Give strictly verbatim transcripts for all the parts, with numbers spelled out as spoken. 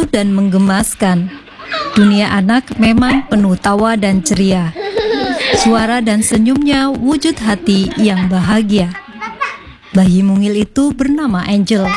lucu dan menggemaskan. Dunia anak memang penuh tawa dan ceria. Suara dan senyumnya wujud hati yang bahagia. Bayi mungil itu bernama Angel.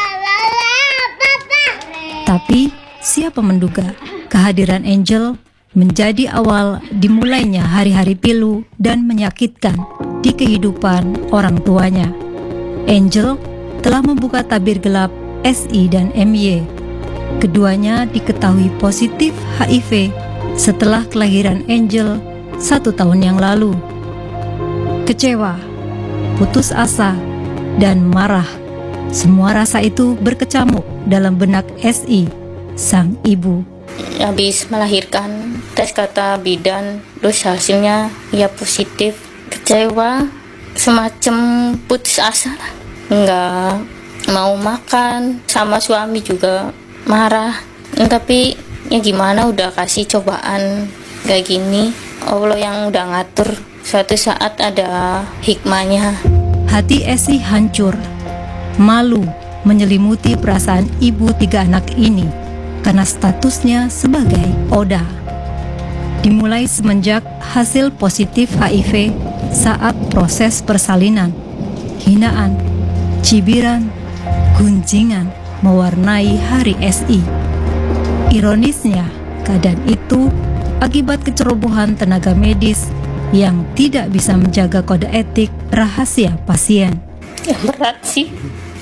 Tapi siapa menduga kehadiran Angel menjadi awal dimulainya hari-hari pilu dan menyakitkan di kehidupan orang tuanya. Angel telah membuka tabir gelap S I dan M Y. Keduanya diketahui positif H I V setelah kelahiran Angel satu tahun yang lalu. Kecewa, putus asa, dan marah, semua rasa itu berkecamuk dalam benak S I, sang ibu. Habis melahirkan, tes kata bidan, terus hasilnya ya positif. Kecewa, semacam putus asa lah. Nggak mau makan, sama suami juga marah. Tapi ya gimana, udah kasih cobaan kayak gini, Allah yang udah ngatur, suatu saat ada hikmahnya. Hati Esi hancur, malu menyelimuti perasaan ibu tiga anak ini karena statusnya sebagai Oda. Dimulai semenjak hasil positif H I V saat proses persalinan, hinaan, cibiran, gunjingan mewarnai hari S I. Ironisnya, keadaan itu akibat kecerobohan tenaga medis yang tidak bisa menjaga kode etik rahasia pasien. Yang berat sih,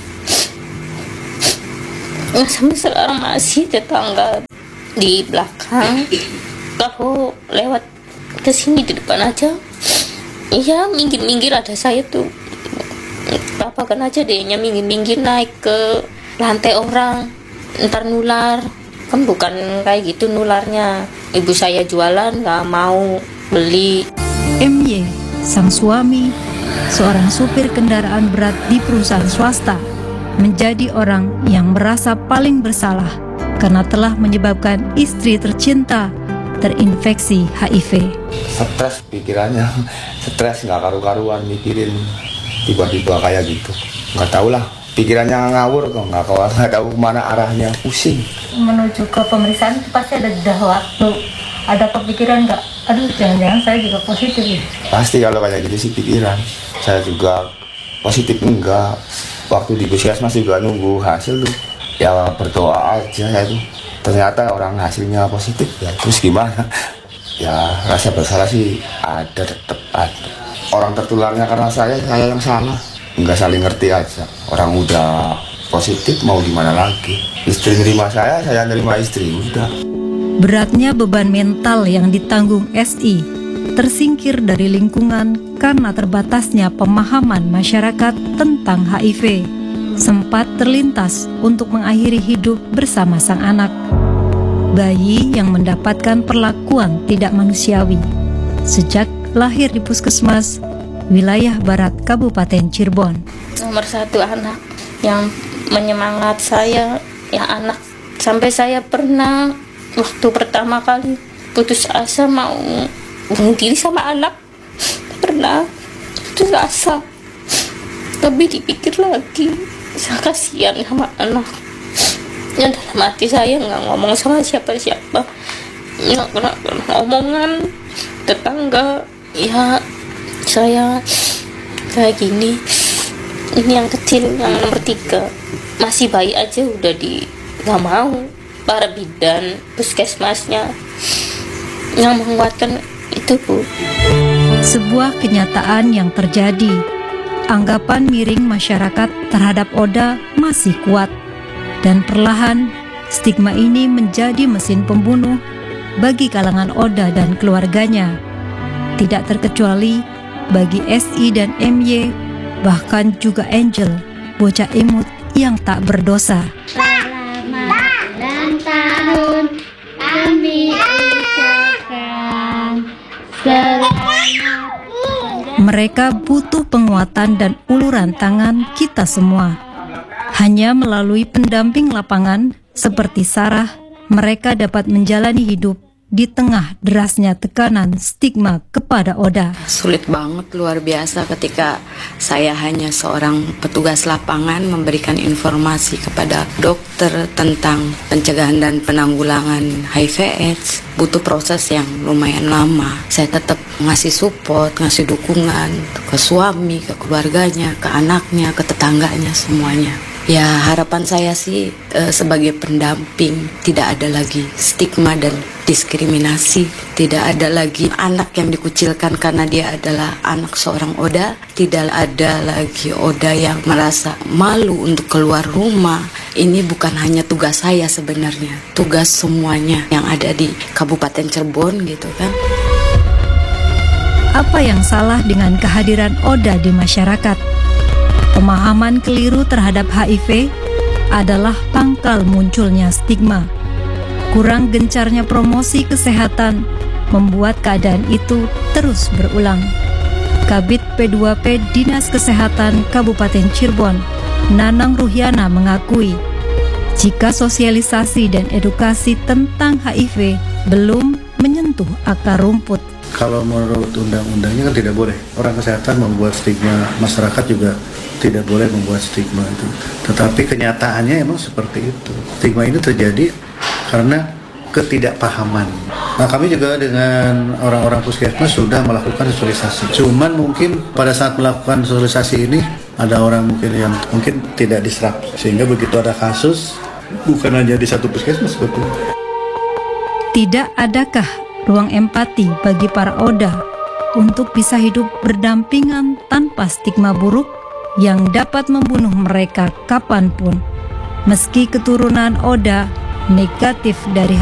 nah, sampai sekarang masih tetangga di belakang kalau lewat ke sini di depan aja, iya minggir-minggir ada saya tuh, papakan aja dehnya minggir-minggir naik ke lantai orang, ntar nular. Kan bukan kayak gitu nularnya, ibu saya jualan nggak mau beli. M Y, sang suami, seorang supir kendaraan berat di perusahaan swasta, menjadi orang yang merasa paling bersalah karena telah menyebabkan istri tercinta terinfeksi H I V. Stres pikirannya, stres nggak karu-karuan mikirin tiba-tiba kayak gitu. Nggak tahu lah, pikirannya ngawur kok, nggak tahu nggak tahu kemana arahnya, pusing. Menuju ke pemeriksaan itu pasti ada jeda waktu, ada kepikiran nggak? Aduh, jangan-jangan saya juga positif ya? Pasti kalau kayak gitu sih pikiran. Saya juga positif enggak. Waktu di puskesmas juga nunggu hasil tuh, ya berdoa aja ya tuh. Ternyata orang hasilnya positif ya, terus gimana? Ya rasa bersalah sih ada, tetap ada. Orang tertularnya karena saya, saya yang salah. Enggak saling ngerti aja. Orang udah positif mau gimana lagi? Istri nerima saya, saya nerima istri, udah. Beratnya beban mental yang ditanggung S I tersingkir dari lingkungan karena terbatasnya pemahaman masyarakat tentang H I V. Sempat terlintas untuk mengakhiri hidup bersama sang anak, bayi yang mendapatkan perlakuan tidak manusiawi sejak lahir di puskesmas wilayah barat Kabupaten Cirebon. Nomor satu anak yang menyemangat saya, ya anak. Sampai saya pernah waktu pertama kali putus asa mau bunuh diri sama anak, pernah putus asa. Tapi dipikir lagi, saya kasihan sama anak. Ya dalam hati saya nggak ngomong sama siapa-siapa, nggak kena omongan tetangga. Ya saya kayak gini, ini yang kecil, yang nomor tiga masih bayi aja udah di nggak mau. Para bidan puskesmasnya yang menguatkan itu, Bu. Sebuah kenyataan yang terjadi. Anggapan miring masyarakat terhadap Oda masih kuat, dan perlahan stigma ini menjadi mesin pembunuh bagi kalangan Oda dan keluarganya. Tidak terkecuali bagi S I dan M Y, bahkan juga Angel, bocah imut yang tak berdosa. Tahun kami ucapkan selamat. Mereka butuh penguatan dan uluran tangan kita semua. Hanya melalui pendamping lapangan seperti Sarah, mereka dapat menjalani hidup di tengah derasnya tekanan stigma kepada Oda. Sulit banget, luar biasa ketika saya hanya seorang petugas lapangan memberikan informasi kepada dokter tentang pencegahan dan penanggulangan H I V AIDS. Butuh proses yang lumayan lama. Saya tetap ngasih support, ngasih dukungan ke suami, ke keluarganya, ke anaknya, ke tetangganya, semuanya. Ya, harapan saya sih e, sebagai pendamping tidak ada lagi stigma dan diskriminasi, tidak ada lagi anak yang dikucilkan karena dia adalah anak seorang Oda, tidak ada lagi Oda yang merasa malu untuk keluar rumah. Ini bukan hanya tugas saya sebenarnya, tugas semuanya yang ada di Kabupaten Cirebon gitu kan. Apa yang salah dengan kehadiran Oda di masyarakat? Pemahaman keliru terhadap H I V adalah pangkal munculnya stigma. Kurang gencarnya promosi kesehatan membuat keadaan itu terus berulang. Kabid P dua P Dinas Kesehatan Kabupaten Cirebon, Nanang Ruhyana mengakui, jika sosialisasi dan edukasi tentang H I V belum menyentuh akar rumput. Kalau menurut undang-undangnya kan tidak boleh. Orang kesehatan membuat stigma, masyarakat juga tidak boleh membuat stigma itu. Tetapi kenyataannya emang seperti itu. Stigma ini terjadi karena ketidakpahaman. Nah, kami juga dengan orang-orang puskesmas sudah melakukan sosialisasi. Cuman mungkin pada saat melakukan sosialisasi ini ada orang mungkin yang mungkin tidak diserap. Sehingga begitu ada kasus, bukan hanya di satu puskesmas sebetulnya. Tidak adakah ruang empati bagi para Oda untuk bisa hidup berdampingan tanpa stigma buruk yang dapat membunuh mereka kapanpun? Meski keturunan Oda negatif dari